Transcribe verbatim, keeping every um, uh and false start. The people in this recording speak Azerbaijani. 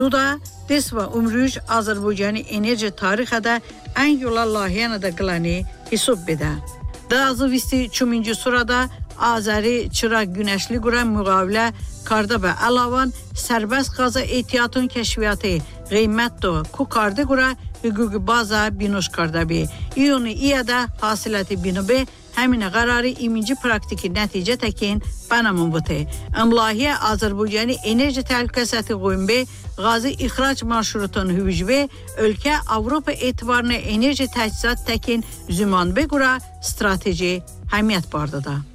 da des ve umruj Azerbaycan'ı enerji tarihinde en yola lahiyana da gılani hesap bede. Da azı visti çuminci sırada Azeri çırak güneşli gura müqavilə karda ve alavan serbest gaza ehtiyatın keşfiyatı kıymet do ku karda gura hüquqi baza binoş karda bi. İyonu iyada hasilatı binu be həminə qararı iminci praktiki nəticə təkin Panamun butu. Əmlahiyə Azərbaycanı enerji təhlükəsiyyəti qoyun be, qazı ixrac marşrutunu hüvücbe, ölkə Avropa etibarına enerji təchizat təkin züman be qura strateji həmiyyət bardı da.